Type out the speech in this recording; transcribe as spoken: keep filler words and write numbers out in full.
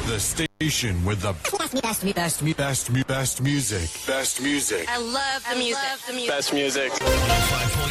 The station with the best, best, best, best, best music. Best music. I love the music. Best music. one oh five point